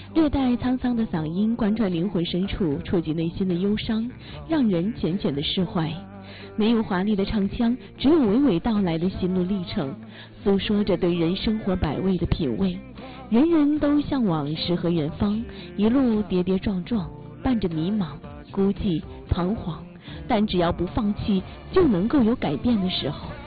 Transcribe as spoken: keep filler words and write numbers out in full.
略带沧桑的嗓音贯穿灵魂深处，触及内心的忧伤，让人浅浅的释怀。没有华丽的唱腔，只有娓娓道来的心路历程，诉说着对人生活百味的品味。人人都向往诗和远方，一路跌跌撞撞，伴着迷茫、孤寂、彷徨，但只要不放弃，就能够有改变的时候。